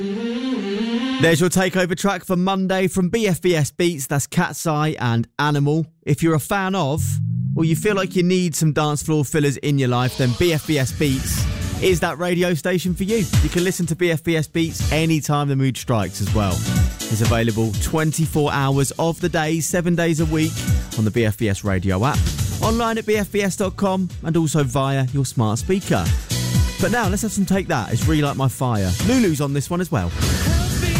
There's your takeover track for Monday from BFBS Beats. That's Cat's Eye and Animal. If you're a fan of, or you feel like you need some dance floor fillers in your life, then BFBS Beats is that radio station for you. You can listen to BFBS Beats anytime the mood strikes as well. It's available 24 hours of the day, 7 days a week on the BFBS radio app, online at bfbs.com and also via your smart speaker. But now let's have some Take That. It's Really Like My Fire. Lulu's on this one as well.